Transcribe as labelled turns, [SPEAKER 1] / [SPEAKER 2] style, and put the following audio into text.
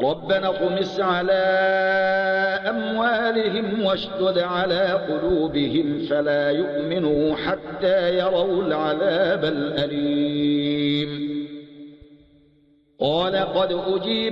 [SPEAKER 1] ربنا اطمس على أموالهم واشدد على قلوبهم فلا يؤمنوا حتى يروا العذاب الأليم. قال قد أجيب